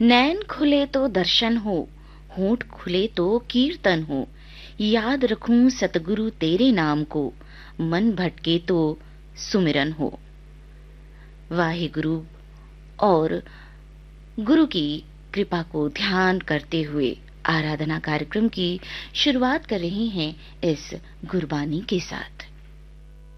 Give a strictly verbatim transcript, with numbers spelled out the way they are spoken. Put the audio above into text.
नैन खुले तो दर्शन हो, होंठ खुले तो कीर्तन हो, याद रखूं सतगुरु तेरे नाम को, मन भटके तो सुमिरन हो। वाहिगुरु और गुरु की कृपा को ध्यान करते हुए आराधना कार्यक्रम की शुरुआत कर रहे हैं इस गुरबानी के साथ।